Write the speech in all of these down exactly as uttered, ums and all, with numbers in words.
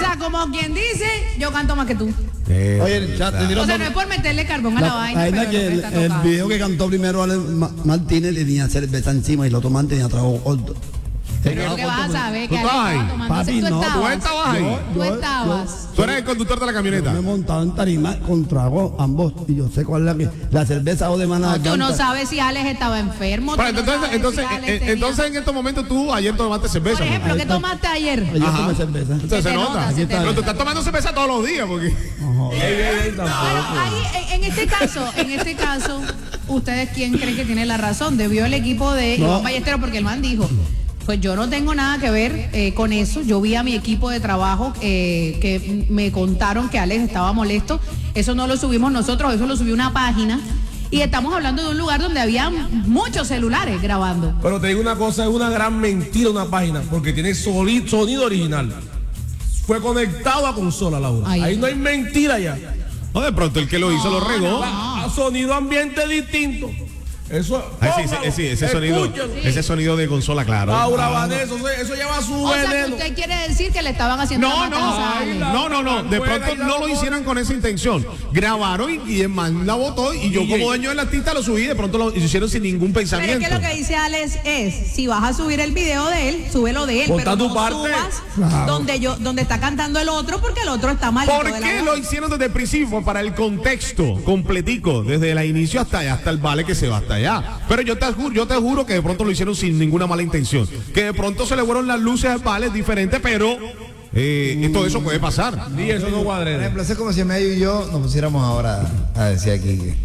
sea, como quien dice, yo canto más que tú. Eh, Oye, el chat, te O sea, no es por meterle carbón a la, La, vaina, la pero verdad que lo el, está el tocando. video que cantó primero Ale Ma- Martínez tenía cerveza encima y el otro man tenía trago corto. Pero que vas a saber que ¿Tú Ale estabas ahí? estaba tomando. Papi, tú no, tú estabas. estabas ahí. Tú Yo- estabas. Tú eres el conductor de la Yo camioneta. me he montado en tarima con trago ambos y yo sé cuál es la que la cerveza o de maná. No, tú no sabes si Alex estaba enfermo. Pero tú no entonces, sabes entonces, si Alex eh, tenía- entonces en estos momentos tú ayer tomaste cerveza. Por ejemplo, ¿no? ¿qué tomaste ayer? Yo Ajá. tomé cerveza. Entonces Se se te nota. nota, se te Pero nota. tú estás tomando cerveza todos los días porque. Pero ahí, en, en este caso, en este caso, ¿ustedes quién creen que tiene la razón? Debió el equipo de No. Iván Ballesteros, porque el man dijo, pues yo no tengo nada que ver eh, con eso. Yo vi a mi equipo de trabajo eh, que me contaron que Alex estaba molesto. Eso no lo subimos nosotros, eso lo subió una página. Y estamos hablando de un lugar donde había muchos celulares grabando. Pero te digo una cosa, es una gran mentira una página, porque tiene soli- sonido original. Fue conectado a consola, Laura. Ahí. Ahí no hay mentira ya. No, de pronto el que lo hizo lo regó. A sonido ambiente distinto. Eso. Ay, sí, póngalo, sí, sí, ese sonido, escúchalo. ese sonido de consola, claro. Laura Vanessa, eso, eso lleva su O sea, que veneno. usted quiere decir que le estaban haciendo No, la matanza a no, Alex. no, no, no. De pronto no lo hicieron con esa intención. Grabaron y, y el man la votó y yo como dueño del artista lo subí. De pronto lo hicieron sin ningún Pero es pensamiento. que lo que dice Alex es, si vas a subir el video de él, súbelo de él, Ponta pero tu no parte. subas Claro. donde yo, donde está cantando el otro, porque el otro está mal. ¿Por qué lo hicieron desde el principio? Para el contexto completico, desde el inicio hasta allá, hasta el vale que se va hasta allá. Pero yo te juro, yo te juro que de pronto lo hicieron sin ninguna mala intención. Que de pronto se le fueron las luces al vale diferente, pero eh, todo eso puede pasar. Y eso no Por cuadre. ejemplo, eso es como si Medio y yo nos pusiéramos ahora a decir aquí que,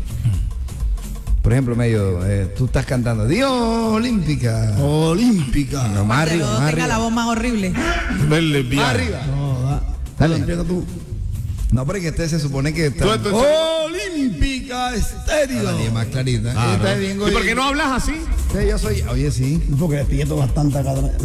por ejemplo, Medio, eh, tú estás cantando Dios Olímpica. Olímpica. No, más arriba, más tenga arriba. la voz más horrible. El lesbiano. Más arriba. No, da. Dale. Empieza tú. No, porque este se supone que está. Tú- tú- Olímpica estéreo. La niña más clarita. Claro. Esta es bien ¿Y por qué no hablas así? Sí, yo soy. Oye, sí. Porque despierto bastante acá atrás.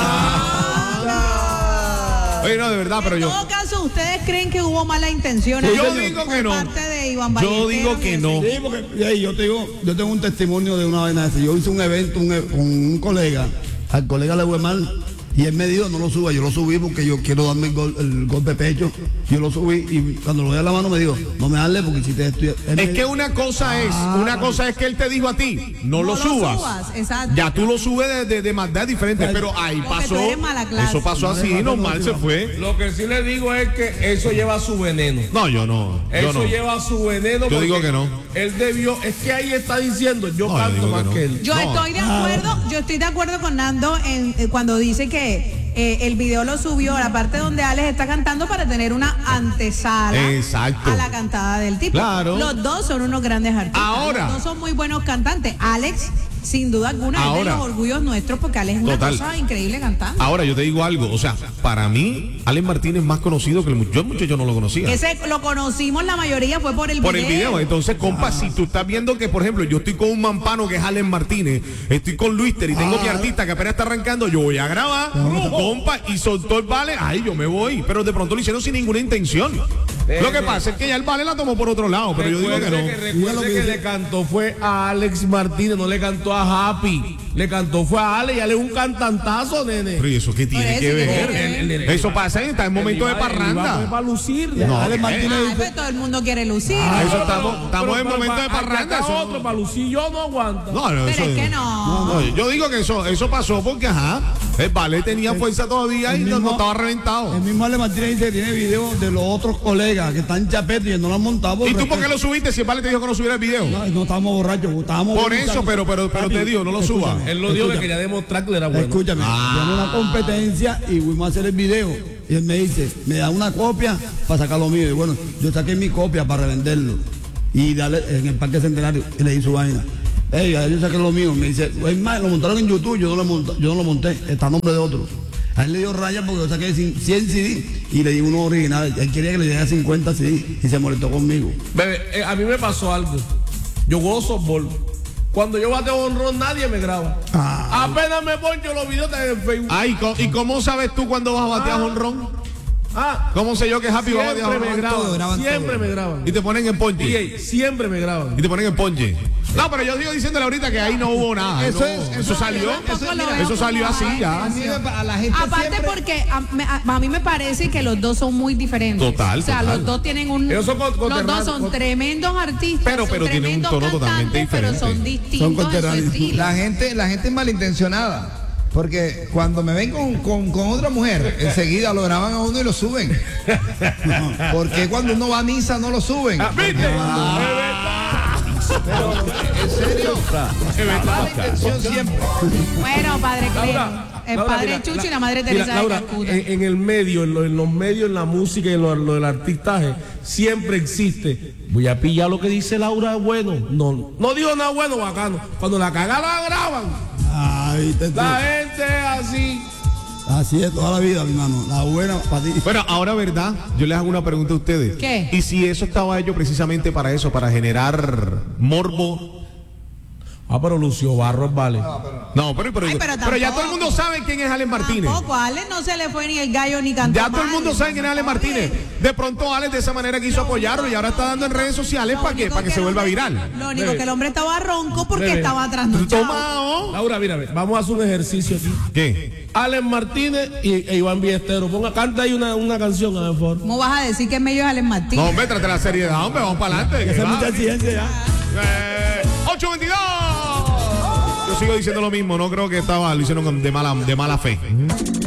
Oye, no, de verdad, pero En yo. todo caso, ¿ustedes creen que hubo mala intención Yo por digo que no. parte de Iván Yo Ballesteros digo y que eso? no. Sí, porque ey, yo te digo, yo tengo un testimonio de una vaina de esa. Yo hice un evento un e- con un colega, al colega le fue mal y él me dijo no lo suba, yo lo subí porque yo quiero darme el, gol, el golpe de pecho, yo lo subí y cuando lo di a la mano me dijo no me hable porque si te estoy. él me Es que dijo, una cosa es, una cosa es que él te dijo a ti, no, No lo lo subas. subas, exacto. Ya tú lo subes de, de, de maldad diferente, pero ahí Porque pasó. tú eres mala clase. Eso pasó así, normal se fue. Lo que sí le digo es que eso lleva su veneno. No, yo no. Yo Eso no. lleva su veneno. Yo digo porque que no. Él debió, es que ahí está diciendo, yo No, yo canto digo que más no. que él. Yo No. estoy de acuerdo, yo estoy de acuerdo con Nando en, eh, cuando dice que eh, el video lo subió a la parte donde Alex está cantando para tener una antesala Exacto. a la cantada del tipo. Claro. Los dos son unos grandes artistas. Ahora. Los dos son muy buenos cantantes. Alex, sin duda alguna, es de Ahora. los orgullos nuestros porque Alex es una Total. cosa increíble cantando. Ahora yo te digo algo, o sea, para mí, Alex Martínez es más conocido que el muchacho. Yo el muchacho no lo conocía. Ese lo conocimos la mayoría fue por el Por video. el video, entonces, compa, si tú estás viendo que, por ejemplo, yo estoy con un mampano que es Alex Martínez, estoy con Luister y tengo mi artista que apenas está arrancando, yo voy a grabar, compa, y soltó el vale, ay, yo me voy. Pero de pronto lo hicieron sin ninguna intención. Lo que pasa es que ya el vale la tomó por otro lado, pero yo digo que Recuerde no. que, recuerde que le cantó fue a Alex Martínez, no le cantó a Happy. Le cantó fue a Alex y Alex es un cantantazo, nene. Pero ¿y eso qué tiene eso que tiene ver? que ver. El- el- el- Eso pasa, está en momento de El Iván- el Iván parranda. fue para lucir. No, Alex ¿qué? Martínez Ay, dice, pues todo el mundo quiere lucir. Ah, eso Pero- estamos, pero- estamos en pero momento de para- parranda. acá Eso otro no, para lucir yo no aguanta. no, no, Pero eso es que no. no, yo digo que eso, eso pasó porque, ajá, el vale tenía fuerza todavía y el no, no mismo- estaba reventado. el mismo Ale Martínez dice que tiene videos de los otros colegas que están chapetos y no lo han montado. ¿Y tú por qué respeto. lo subiste si el vale te dijo que no subiera el video? No, no estábamos borrachos, estábamos Por borrachos. eso, pero, pero, pero te digo, no lo subas. Escúchame, Él lo dijo que escúchame. quería demostrar que le era bueno. Escúchame, llamé a una competencia y fuimos a hacer el video. Y él me dice, me da una copia para sacar lo mío. Y bueno, yo saqué mi copia para revenderlo. Y dale en el Parque Centenario y le di su vaina. Ey, yo saqué lo mío. Me dice, es más, lo montaron en YouTube, yo no lo monté, yo no lo monté, está a nombre de otro. A él le dio raya porque yo saqué cien C D y le di uno original. Él quería que le diera cincuenta C D y se molestó conmigo. Bebé, eh, a mí me pasó algo. Yo juego softball. Cuando yo bateo honrón, nadie me graba. Ah. Apenas me poncho los videos están en Facebook. Ay, co- ¿y cómo sabes tú cuándo vas a batear Ah. honrón? Ah, ¿Cómo sé yo que Happy va a siempre me todo, graban, graban siempre todo. me graban. Y te ponen en ponche. D J, siempre me graban. Y te ponen en ponche. No, pero yo sigo diciéndole ahorita que ahí no hubo nada. Eso no, es- eso, eso- salió. yo tampoco lo Eso, veo salió como así algo. ya. A mí me- a la gente Aparte siempre- porque a, me- a- a mí me parece que los dos son muy diferentes. Total, O sea, total. los dos tienen un... Ellos son con- los conterráneos, dos son con- tremendos artistas, Pero- son pero tienen un tremendos tono totalmente cantantes, pero diferente. son distintos Son en su conterráneos. estilo. La gente, la gente es malintencionada. Porque cuando me ven con, con, con otra mujer, enseguida lo graban a uno y lo suben. Porque cuando uno va a misa no lo suben. Ah, ¿viste? Pero, en serio, la mala intención siempre. Bueno, padre Clero, Laura, el Laura, padre mira, Chucho y la- la madre mira, Teresa Laura, de Calcuta. en, en el medio, en, lo- en los medios, en la música y en lo, lo del artistaje, siempre existe. Voy a pillar lo que dice Laura bueno. No, no digo nada bueno, bacano. Cuando la caga la graban. Ay, te, te- La gente es así. así es toda la vida, mi hermano. La buena para ti. Bueno, ahora, ¿verdad? Yo les hago una pregunta a ustedes. ¿Qué? ¿Y si eso estaba hecho precisamente para eso, para generar morbo? Ah, pero Lucio Barros vale. No, pero, pero, Ay, pero pero ya tampoco. todo el mundo sabe quién es Alex Martínez. Tampoco, a Alex no se le fue ni el gallo ni cantó Ya todo el mal. mundo sabe quién es Alex Martínez. De pronto Alex de esa manera quiso apoyarlo y ahora está dando en redes sociales Lo para que, único para que se el vuelva hombre- viral. Lo único Bebe. que el hombre estaba ronco porque Bebe. estaba trasnochado. Tomao. Laura, mira, ve, vamos a hacer un ejercicio aquí. ¿Qué? Alex Martínez y, e Iván Ballestero. Ponga, canta ahí una, una canción, a ver, por favor. ¿Cómo vas a decir que es medio Alex Martínez? No, hombre, trate la seriedad, hombre, vamos para adelante. Esa que es va. mucha exigencia ya. Eh, ocho veintidós. Yo sigo diciendo lo mismo, no creo que estaba, lo hicieron de mala, de mala fe.